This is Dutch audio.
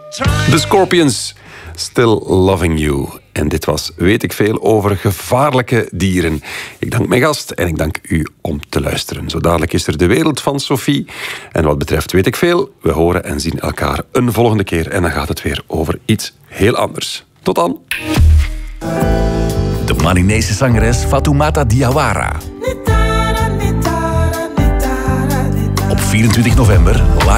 The Scorpions, Still Loving You. En dit was Weet ik veel over gevaarlijke dieren. Ik dank mijn gast en ik dank u om te luisteren. Zo dadelijk is er de wereld van Sophie. En wat betreft Weet ik veel, we horen en zien elkaar een volgende keer. En dan gaat het weer over iets heel anders. Tot dan. De Malinese zangeres Fatoumata Diawara. Op 24 november live